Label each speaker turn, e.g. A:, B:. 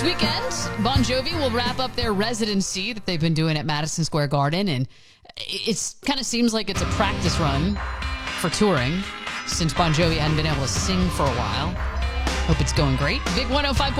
A: This weekend, Bon Jovi will wrap up their residency that they've been doing at Madison Square Garden, and it kind of seems like it's a practice run for touring since Bon Jovi hadn't been able to sing for a while. Hope it's going great. Big 105.